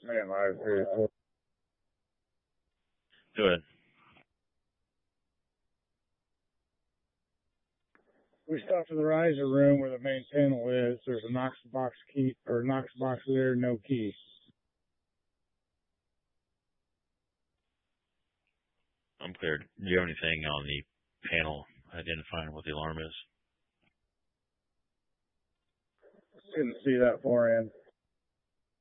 Man, live here. Good. We stopped in the riser room where the main panel is. There's a Knox box key or Knox box there, no key. I'm cleared. Do you have anything on the panel identifying what the alarm is? Couldn't see that far in.